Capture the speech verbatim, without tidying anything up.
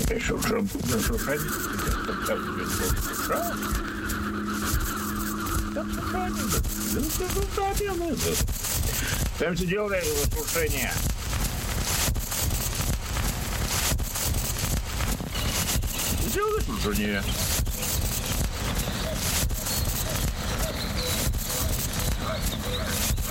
Еще уже зашуршать. Так, Там все делали шуршение. Сделали шуршение.